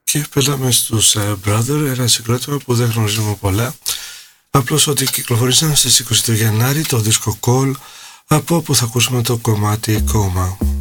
Και πέλαμε στους Brother, ένα συγκρότημα που δεν γνωρίζουμε πολλά. Απλώς ότι κυκλοφορήσαν στις 22 Γενάρη το δίσκο Call, από όπου θα ακούσουμε το κομμάτι Coma.